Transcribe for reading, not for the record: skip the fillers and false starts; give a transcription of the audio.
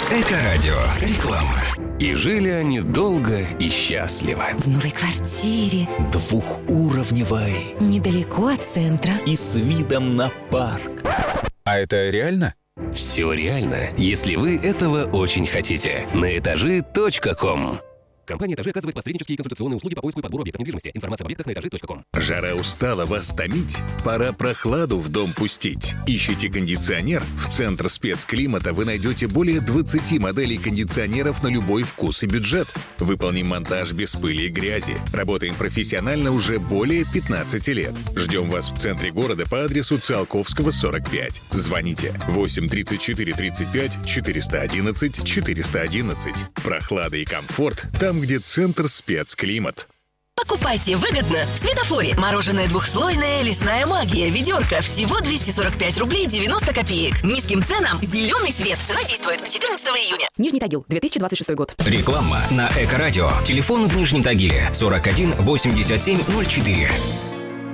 Эко-радио. Реклама. И жили они долго и счастливо. В новой квартире, двухуровневой, недалеко от центра и с видом на парк. А это реально? Все реально, если вы этого очень хотите. На этажи.ком. Компания «Этажи» оказывает посреднические и консультационные услуги по поиску и подбору объектов недвижимости. Информация об объектах на этажи.ком. Жара устала вас томить? Пора прохладу в дом пустить. Ищите кондиционер? В Центр спецклимата вы найдете более 20 моделей кондиционеров на любой вкус и бюджет. Выполним монтаж без пыли и грязи. Работаем профессионально уже более 15 лет. Ждем вас в центре города по адресу Циолковского, 45. Звоните 8 34 35 411 411. Прохлада и комфорт там, где Центр спецклимат. Покупайте выгодно в Светофоре. Мороженое двухслойное, лесная магия, ведерко. Всего 245 рублей 90 копеек. Низким ценам зеленый свет. Цена действует до 14 июня. Нижний Тагил, 2026 год. Реклама на Эко-радио. Телефон в Нижнем Тагиле 41 87 04.